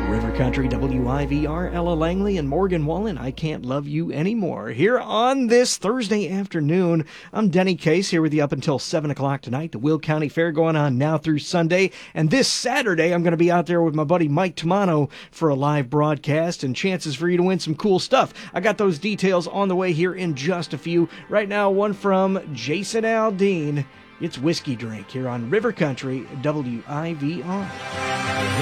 River Country, WIVR, Ella Langley, and Morgan Wallen, I Can't Love You Anymore. Here on this Thursday afternoon, I'm Denny Case here with you up until 7 o'clock tonight. The Will County Fair going on now through Sunday. And this Saturday, I'm going to be out there with my buddy Mike Tamano for a live broadcast and chances for you to win some cool stuff. I got those details on the way here in just a few. Right now, one from Jason Aldean. It's Whiskey Drink here on River Country, WIVR.